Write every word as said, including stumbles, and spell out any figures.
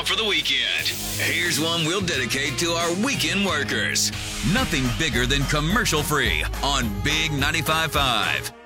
out for the weekend. Here's one we'll dedicate to our weekend workers. Nothing bigger than commercial free on Big ninety-five point five.